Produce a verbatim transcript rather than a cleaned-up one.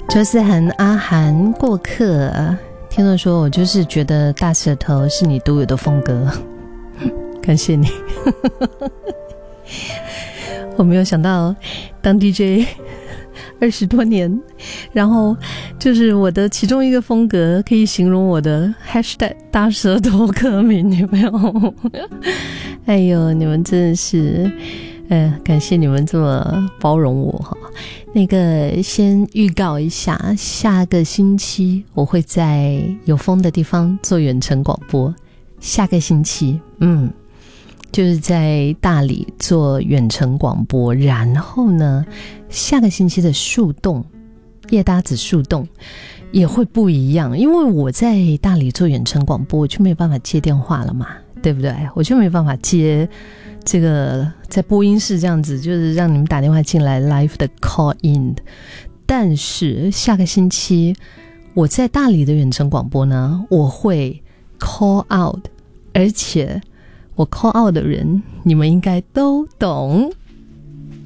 周思涵阿涵过客，听众说我就是觉得大舌头是你独有的风格，感谢你。我没有想到当 D J 二十多年，然后就是我的其中一个风格可以形容我的 hashtag 大舌头歌名，有没有？哎呦，你们真的是呃，感谢你们这么包容我哈。那个先预告一下，下个星期我会在有风的地方做远程广播。下个星期，嗯，就是在大理做远程广播，然后呢，下个星期的树洞叶搭子树洞也会不一样，因为我在大理做远程广播，我就没有办法接电话了嘛，对不对？我就没办法接这个在播音室这样子，就是让你们打电话进来 live 的 call in。但是下个星期我在大理的远程广播呢，我会 call out， 而且我 call out 的人你们应该都懂。